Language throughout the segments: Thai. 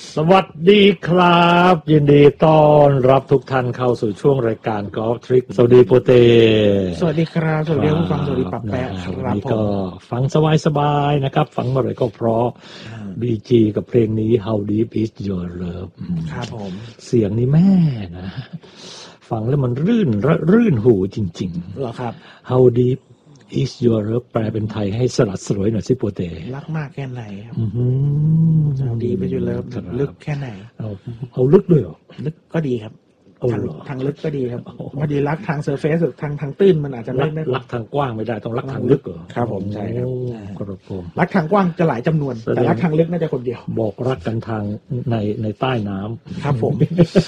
สวัสดีครับยินดีต้อนรับทุกท่านเข้าสู่ช่วงรายการกอล์ฟทริคสวัสดีโปเต้สวัสดีครับสวัสดีผู้ฟังสวัสดีปับแปะครับวันนี้ก็ฟังสบายๆนะครับฟังเมื่อไหร่ก็เพราะบีจีกับเพลงนี้ How Deep Is Your Love ครับผมเสียงนี้แม่นะฟังแล้วมันรื่นหูจริงๆเหรอครับ How Deep Is Your Love แปลเป็นไทยให้สลัดสลวยหน่อยสิโปเต้รักมากแค่ไหนครับHow Deep Is Your Love ลึกแค่ไหนเอาลึกด้วยเหรอลึกก็ดีครับทางลึกก็ดีครับพอดีรักทางเซอร์เฟซทางตื้นมันอาจจะไม่รักทางกว้างไม่ได้ต้องรักทางลึกเหรอครับผมใช่ครับรักทางกว้างจะหลายจำนวนแต่รักทางลึกน่าจะคนเดียวบอกรักกันทางในใต้น้ำครับผม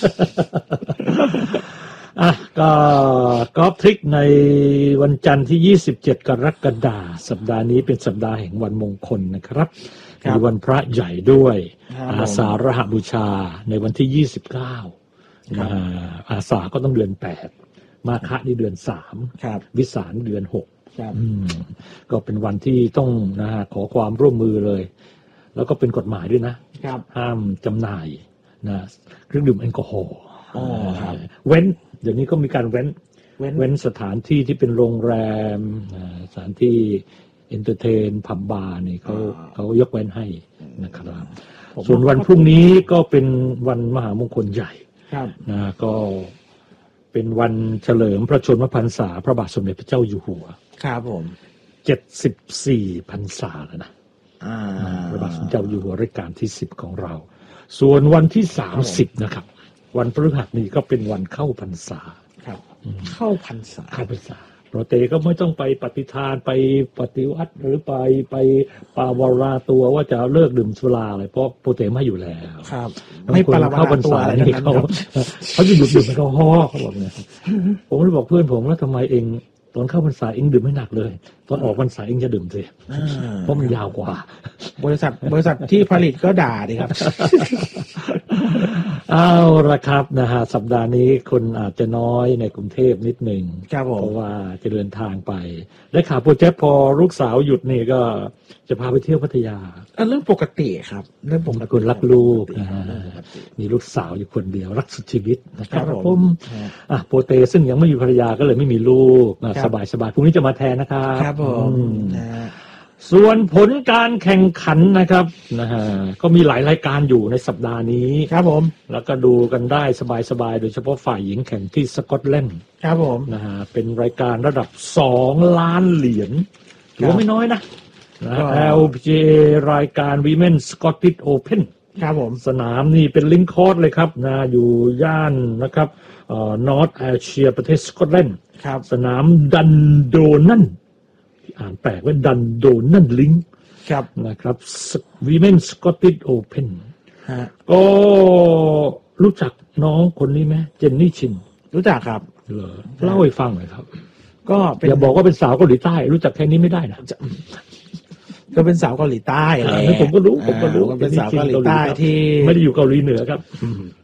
ก็กอล์ฟทริคในวันจันทร์ที่27กรกฎาคมสัปดาห์นี้เป็นสัปดาห์แห่งวันมงคลนะครับมีวันพระใหญ่ด้วยอาสาฬหบูชาในวันที่29อาสาก็ต้องเดือน8มาฆะนี่เดือน3วิสาขเดือน6ก็เป็นวันที่ต้องขอความร่วมมือเลยแล้วก็เป็นกฎหมายด้วยนะห้ามจำหน่ายเครื่องดื่มแอลกอฮอล์เว้นเดี๋ยวนี้ก็มีการเว้นสถานที่ที่เป็นโรงแรมสถานที่เอนเตอร์เทนผับบาร์นี่เขายกเว้นให้นะครับส่วนวันพรุ่งนี้ก็เป็นวันมหามงคลใหญ่ก็เป็นวันเฉลิมพระชนมพรรษาพระบาทสมเด็จพระเจ้าอยู่หัวครับผม 74พรรษาแล้วนะพระบาทสมเด็จเจ้าอยู่หัวรัชกาลที่10ของเราส่วนวันที่30นะครับวันพฤหัสนี้ก็เป็นวันเข้าพรรษาครับเข้าพรรษาโปรเตก็ไม่ต้องไปปฏิทานไปปฏิวัติหรือไปปาวาราตัวว่าจะเลิกดื่มสุราอะไรเพราะโปรเตไม่อยู่แล้วครับไม่ปาวาราตัวอะไรนี่เขาจะดื่มแอลกอฮอล์เขาบอกเนี่ยผมเลยบอกเพื่อนผมแล้วทำไมเองตอนเข้าพรรษาเองดื่มไม่หนักเลยตอนออกพรรษาเองจะดื่มสิเพราะมันยาวกว่าบริษัทที่ผลิตก็ด่าดิครับเอาละครับสัปดาห์นี้คนอาจจะน้อยในกรุงเทพนิดหนึ่งเพราะว่าจะเดินทางไปและข่าวโปรเจกต์พอลูกสาวหยุดนี่ก็จะพาไปเที่ยวพัทยาเรื่องปกติครับเรื่องปกติคนรักลูกมีลูกสาวอยู่คนเดียวรักสุดชีวิตนะครับผมโปรเตซึ่งยังไม่มีภรรยาก็เลยไม่มีลูกสบายพรุ่งนี้จะมาแทนนะครับครับผมส่วนผลการแข่งขันนะครับก็มีหลายรายการอยู่ในสัปดาห์นี้ครับผมแล้วก็ดูกันได้สบายโดยเฉพาะฝ่ายหญิงแข่งที่สกอตแลนด์ครับผมเป็นรายการระดับ2 ล้านเหรียญถือว่าไม่น้อยนะLPGA รายการ Women Scottish Open ครับผมสนามนี่เป็นลิงคอร์สเลยครับอยู่ย่านนะครับNorth Ayrshire ประเทศสกอตแลนด์สนามดันโดนันอ่านแปลกว่าดันโดนันลิงนะครับ Women Scottish Open ก็รู้จักน้องคนนี้ไหมเจนนี่ชินรู้จักครับเล่าให้ฟังหน่อยครับก็อย่าบอกว่าเป็นสาวเกาหลีใต้รู้จักแค่นี้ไม่ได้นะก็เป็นสาวเกาหลีใต้ผมก็รู้เป็นสาวเกาหลีใต้ที่ไม่ได้อยู่เกาหลีเหนือครับ